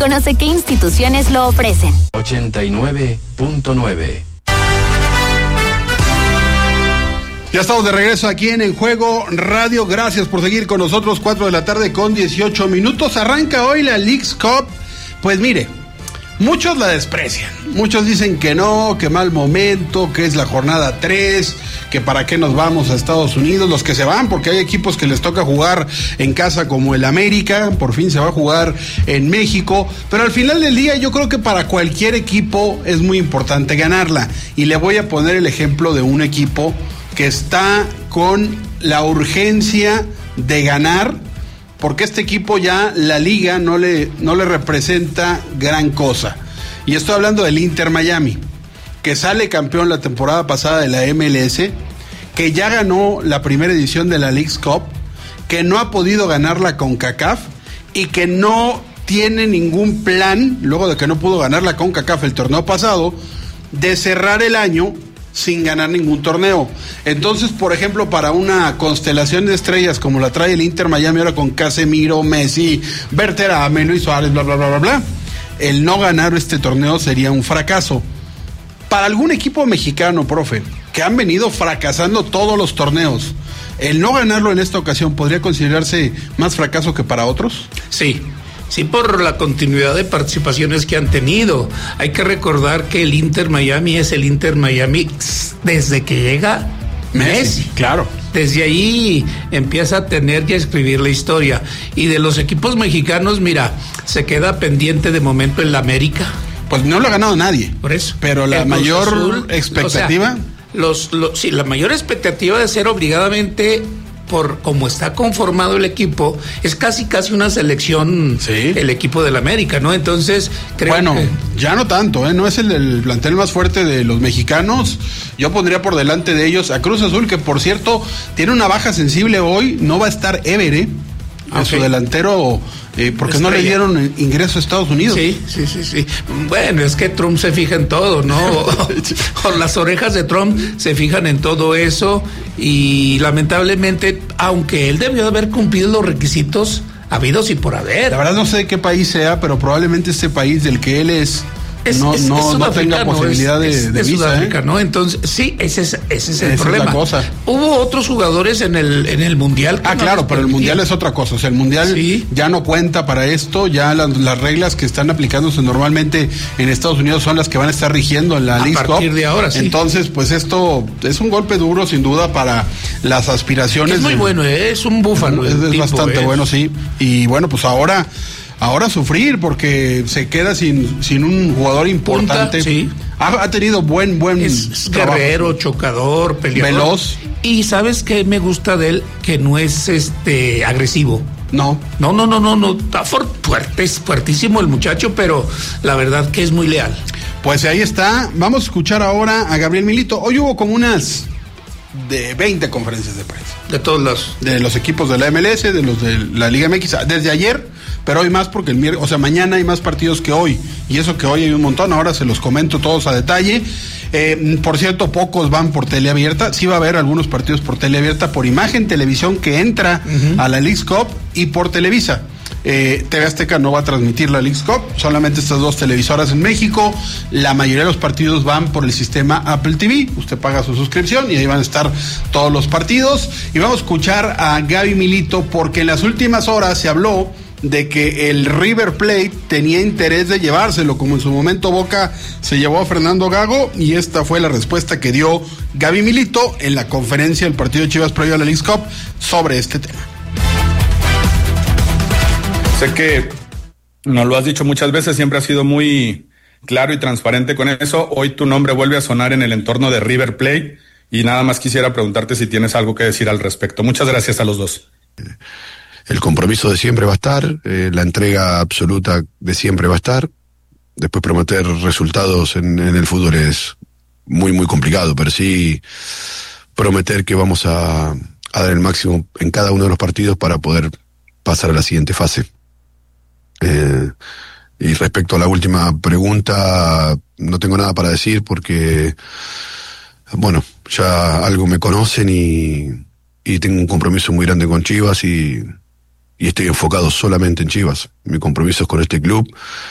conoce qué instituciones lo ofrecen. 89.9. Ya estamos de regreso aquí en Juego Radio. Gracias por seguir con nosotros. 4 de la tarde con 18 minutos. Arranca hoy la Leagues Cup. Pues mire, muchos la desprecian. Muchos dicen que no, que mal momento, que es la jornada 3, que para qué nos vamos a Estados Unidos. Los que se van, porque hay equipos que les toca jugar en casa como el América. Por fin se va a jugar en México. Pero al final del día yo creo que para cualquier equipo es muy importante ganarla. Y le voy a poner el ejemplo de un equipo que está con la urgencia de ganar, porque este equipo ya la liga no le representa gran cosa. Y estoy hablando del Inter Miami, que sale campeón la temporada pasada de la MLS, que ya ganó la primera edición de la Leagues Cup, que no ha podido ganar la CONCACAF y que no tiene ningún plan, luego de que no pudo ganar la CONCACAF el torneo pasado, de cerrar el año sin ganar ningún torneo. Entonces, por ejemplo, para una constelación de estrellas como la trae el Inter Miami ahora con Casemiro, Messi, Berterame, Luis Suárez, bla, bla, bla, bla, bla, el no ganar este torneo sería un fracaso. Para algún equipo mexicano, profe, que han venido fracasando todos los torneos, el no ganarlo en esta ocasión podría considerarse más fracaso que para otros. Sí, por la continuidad de participaciones que han tenido. Hay que recordar que el Inter Miami es el Inter Miami desde que llega Messi. Claro. Desde ahí empieza a tener que escribir la historia. Y de los equipos mexicanos, mira, se queda pendiente de momento en la América. Pues no lo ha ganado nadie. Por eso. Pero la mayor Azul, expectativa. Sí, la mayor expectativa de ser obligadamente, por cómo está conformado el equipo, es casi una selección, sí, el equipo del América, ¿no? Entonces, creo que ya no tanto, no es el plantel más fuerte de los mexicanos. Yo pondría por delante de ellos a Cruz Azul, que por cierto tiene una baja sensible hoy. No va a estar Ever, a su delantero, porque no le dieron ingreso a Estados Unidos. Sí. Bueno, es que Trump se fija en todo, ¿no? O las orejas de Trump se fijan en todo eso, y lamentablemente, aunque él debió haber cumplido los requisitos habidos y por haber. La verdad no sé de qué país sea, pero probablemente este país del que él es no tenga posibilidad de visa, Sudáfrica, ¿no? Entonces, sí, ese es el problema. Es la cosa. Hubo otros jugadores en el Mundial. Claro, pero el Mundial es otra cosa. O sea, el Mundial ya no cuenta para esto. Ya las reglas que están aplicándose normalmente en Estados Unidos son las que van a estar rigiendo en la Leagues Cup. A partir de ahora, sí. Entonces, pues esto es un golpe duro, sin duda, para las aspiraciones. Es muy bueno, es un búfalo. Es bastante bueno, sí. Y bueno, pues ahora sufrir, porque se queda sin un jugador importante. Punta, sí. Ha tenido buen es guerrero, chocador, peleador, veloz. Y ¿sabes qué me gusta de él? Que no es agresivo. No, está fuertísimo el muchacho, pero la verdad que es muy leal. Pues ahí está. Vamos a escuchar ahora a Gabriel Milito. Hoy hubo como unas de 20 conferencias de prensa. De todos los. De los equipos de la MLS, de los de la Liga MX, desde ayer, pero hoy más porque mañana hay más partidos que hoy, y eso que hoy hay un montón. Ahora se los comento todos a detalle. Por cierto, pocos van por teleabierta. Sí va a haber algunos partidos por teleabierta, por Imagen Televisión, que entra a la Leagues Cup, y por Televisa. TV Azteca no va a transmitir la Leagues Cup, solamente estas dos televisoras en México. La mayoría de los partidos van por el sistema Apple TV. Usted paga su suscripción y ahí van a estar todos los partidos. Y vamos a escuchar a Gaby Milito, porque en las últimas horas se habló de que el River Plate tenía interés de llevárselo, como en su momento Boca se llevó a Fernando Gago, y esta fue la respuesta que dio Gaby Milito en la conferencia del partido de Chivas previo a la Leagues Cup sobre este tema. Sé que nos lo has dicho muchas veces, siempre has sido muy claro y transparente con eso. Hoy tu nombre vuelve a sonar en el entorno de River Plate, y nada más quisiera preguntarte si tienes algo que decir al respecto. Muchas gracias a los dos. El compromiso de siempre va a estar, la entrega absoluta de siempre va a estar. Después prometer resultados en el fútbol es muy, muy complicado, pero sí prometer que vamos a dar el máximo en cada uno de los partidos para poder pasar a la siguiente fase. Y respecto a la última pregunta, no tengo nada para decir porque, bueno, ya algo me conocen y tengo un compromiso muy grande con Chivas y estoy enfocado solamente en Chivas. Mi compromiso es con este club,